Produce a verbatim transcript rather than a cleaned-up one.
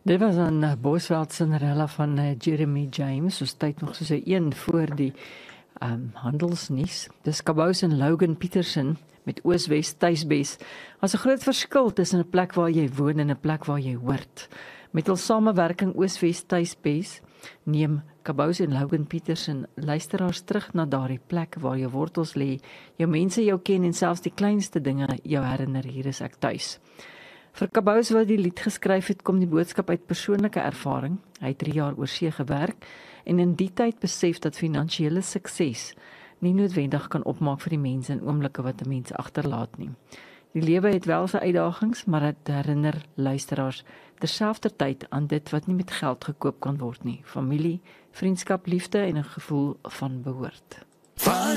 Dit was aan uh, Bosveld Cinderella van uh, Jeremy James, soos tyd nog soos 'n een voor die um, handelsnuus. Dis Kabous en Logan Peterson met Oos-Wes Tuisbes. As 'n groot verskil tussen 'n plek waar jy woon en 'n plek waar jy hoort. Met hul samewerking Oos-Wes Tuisbes neem Kabous en Logan Peterson luisteraars terug na daardie plek waar jou wortels lê, jou mense jou ken en selfs die kleinste dinge jou herinner, hier is ek tuis. Vir Kabous wat die lied geskryf het, kom die boodskap uit persoonlike ervaring. Hy het drie jaar oorsee gewerk en in die tyd besef dat finansiële sukses nie noodwendig kan opmaak vir die mense en oomblikke wat 'n mens agterlaat nie. Die lewe het wel sy uitdagings, maar dit herinner luisteraars terselfdertyd aan dit wat nie met geld gekoop kan word nie. Familie, vriendskap, liefde en 'n gevoel van behoort.